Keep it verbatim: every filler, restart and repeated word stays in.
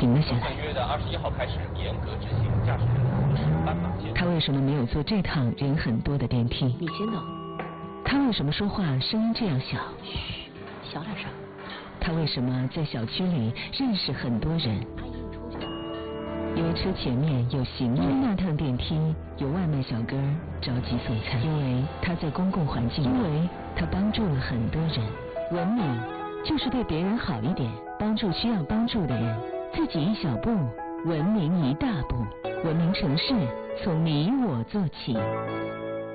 停了下来。 本月的二十一号开始严格执行驾驶人出示斑马线。 他为什么没有坐这趟人很多的电梯？ 你先走。 他为什么说话声音这样小？ 嘘，小点声。 他为什么在小区里认识很多人？ 阿姨，我出去了。 因为车前面有行人，因为那趟电梯有外卖小哥着急送餐，因为他在公共环境，因为他帮助了很多人。文明就是对别人好一点，帮助需要帮助的人，自己一小步，文明一大步。文明城市从你我做起。